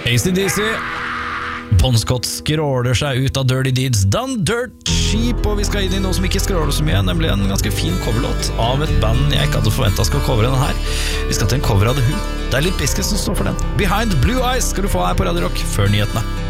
AC/DC Bon Scott skråler seg ut av Dirty Deeds Done Dirt Cheap, og vi skal inn i noe som ikke skråler så mye, nemlig en ganske fin coverlåt av et band jeg ikke hadde forventet skal covere den her. Vi skal til en cover av The Who. Det er Limp Bizkit som står for den. Behind Blue Eyes skal du få her på Radio Rock før nyhetene.